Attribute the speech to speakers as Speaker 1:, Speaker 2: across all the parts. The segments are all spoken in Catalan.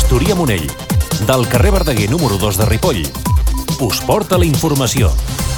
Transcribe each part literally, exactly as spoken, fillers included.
Speaker 1: Gestoria Monell, del carrer Verdaguer número dos de Ripoll, us porta la informació.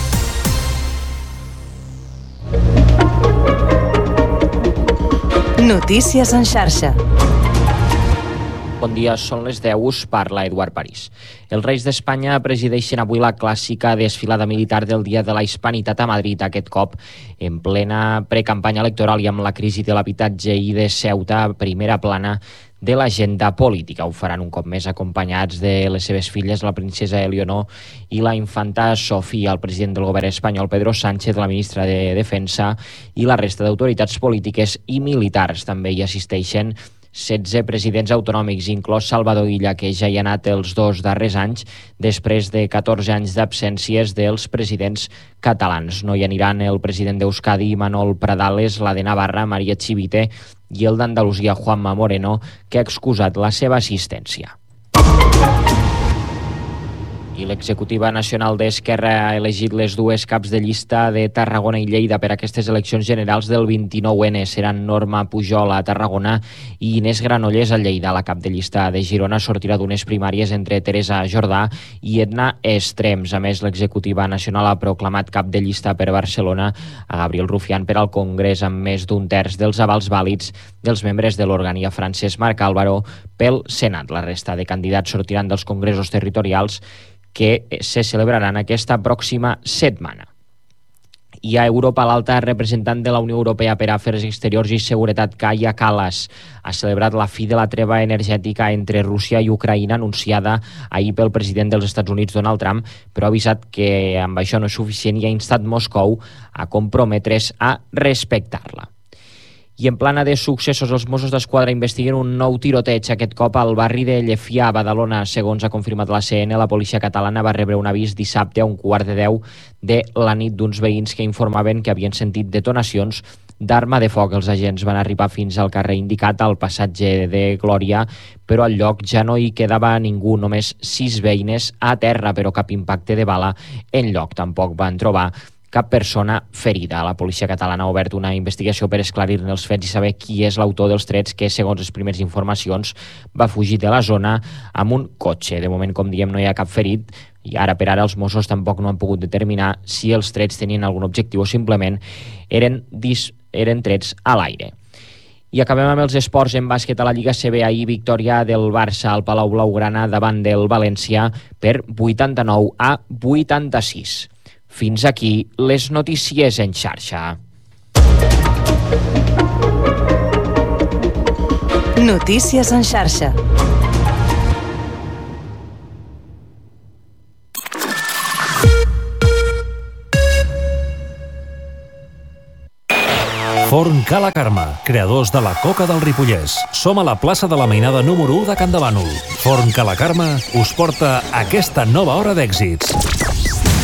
Speaker 2: Notícies en xarxa.
Speaker 3: Bon dia, són les deu, us parla Eduard París. Els Reis d'Espanya presideixen avui la clàssica desfilada militar del Dia de la Hispanitat a Madrid, aquest cop en plena precampanya electoral i amb la crisi de l'habitatge i de Ceuta a primera plana de l'agenda política. Ho faran un cop més acompanyats de les seves filles, la princesa Eleonor i la infanta Sofia, el president del govern espanyol Pedro Sánchez, la ministra de Defensa i la resta d'autoritats polítiques i militars. També hi assisteixen setze presidents autonòmics, inclòs Salvador Illa, que ja hi ha anat els dos darrers anys, després de catorze anys d'absències dels presidents catalans. No hi aniran el president d'Euskadi, Manol Pradales, la de Navarra, María Chivite, i el d'Andalusia, Juanma Moreno, que ha excusat la seva assistència. I l'executiva nacional d'Esquerra ha elegit les dues caps de llista de Tarragona i Lleida per aquestes eleccions generals del vint-i-nou ene. Seran Norma Pujol a Tarragona i Inés Granollers a Lleida. La cap de llista de Girona sortirà d'unes primàries entre Teresa Jordà i Edna Estrems. A més, l'executiva nacional ha proclamat cap de llista per Barcelona a Gabriel Rufián per al Congrés, amb més d'un terç dels avals vàlids dels membres de l'òrgan, i a Francesc Marc Álvaro pel Senat. La resta de candidats sortiran dels congressos territorials que se celebraran aquesta pròxima setmana. I a Europa, l'alta representant de la Unió Europea per a Afers Exteriors i Seguretat, Kaja Kallas, ha celebrat la fi de la treva energètica entre Rússia i Ucraïna anunciada ahir pel president dels Estats Units, Donald Trump, però ha avisat que amb això no és suficient i ha instat Moscou a comprometre's a respectar-la. I en plana de successos, els Mossos d'Esquadra investiguen un nou tiroteig, aquest cop al barri de Llefià, a Badalona. Segons ha confirmat la C N, la policia catalana va rebre un avís dissabte a un quart de deu de la nit d'uns veïns que informaven que havien sentit detonacions d'arma de foc. Els agents van arribar fins al carrer indicat, al passatge de Glòria, però al lloc ja no hi quedava ningú, només sis veïnes a terra, però cap impacte de bala en lloc. Tampoc van trobar cap persona ferida. La policia catalana ha obert una investigació per esclarir-ne els fets i saber qui és l'autor dels trets que, segons les primeres informacions, va fugir de la zona amb un cotxe. De moment, com diem, no hi ha cap ferit i ara per ara els Mossos tampoc no han pogut determinar si els trets tenien algun objectiu o simplement eren, dis, eren trets a l'aire. I acabem amb els esports. En bàsquet, a la Lliga C B, ahir victòria del Barça al Palau Blaugrana davant del València per vuitanta-nou a vuitanta-sis. Fins aquí les notícies en xarxa.
Speaker 2: Notícies en xarxa.
Speaker 1: Forn Ca la Carme, creadors de la coca del Ripollès. Som a la plaça de la Mainada número u de Can de Bànol. Forn Ca la Carme us porta aquesta nova hora d'èxits.